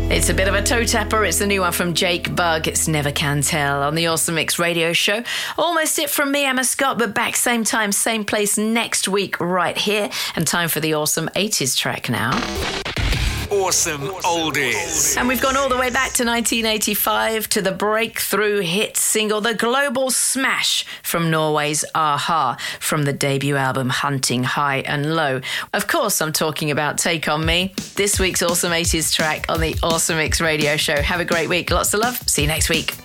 It's a bit of a toe tapper. It's the new one from Jake Bugg. It's Never Can Tell on the Awesome Mix Radio Show. Almost it from me, Emma Scott, but back same time, same place next week right here. And time for the awesome 80s track now. Awesome Oldies. And we've gone all the way back to 1985 to the breakthrough hit single, the global smash from Norway's a-ha, from the debut album Hunting High and Low. Of course, I'm talking about Take On Me, this week's awesome 80s track on the Awesome Mix Radio Show. Have a great week. Lots of love. See you next week.